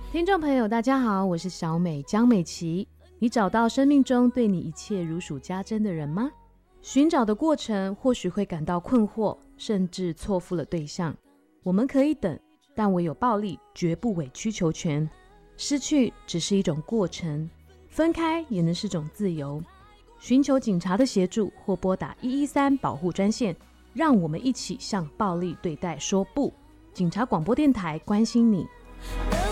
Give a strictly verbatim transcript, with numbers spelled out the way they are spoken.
听众朋友大家好，我是小美江美琪。你找到生命中对你一切如数家珍的人吗？寻找的过程或许会感到困惑，甚至错付了对象。我们可以等，但唯有暴力绝不委曲求全。失去只是一种过程，分开也能是种自由。寻求警察的协助或拨打一一三保护专线，让我们一起向暴力对待说不。警察广播电台关心你。